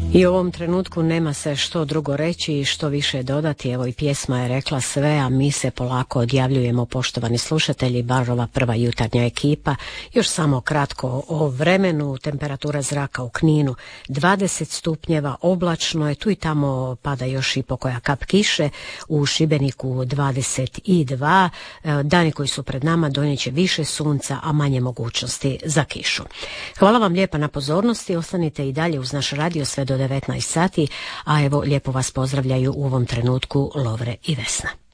I u ovom trenutku nema se što drugo reći i što više dodati. Evo i pjesma je rekla sve, a mi se polako odjavljujemo, poštovani slušatelji, bar ova prva jutarnja ekipa. Još samo kratko o vremenu. Temperatura zraka u Kninu 20 stupnjeva, oblačno je, tu i tamo pada još i pokoja kap kiše, u Šibeniku 22. Dani koji su pred nama donijet će više sunca, a manje mogućnosti za kišu. Hvala vam lijepa na pozornosti, ostanite i dalje uz naš radio sve do 19 sati, a evo lijepo vas pozdravljaju u ovom trenutku Lovre i Vesna.